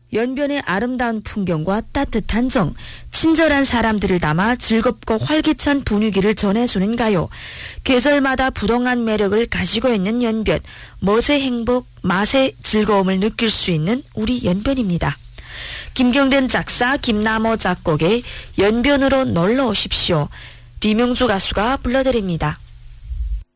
연변의 아름다운 풍경과 따뜻한 정, 친절한 사람들을 담아 즐겁고 활기찬 분위기를 전해주는 가요. 계절마다 부동한 매력을 가지고 있는 연변, 멋의 행복, 맛의 즐거움을 느낄 수 있는 우리 연변입니다. 김경된 작사, 김남호 작곡의 연변으로 놀러 오십시오. 리명주 가수가 불러드립니다.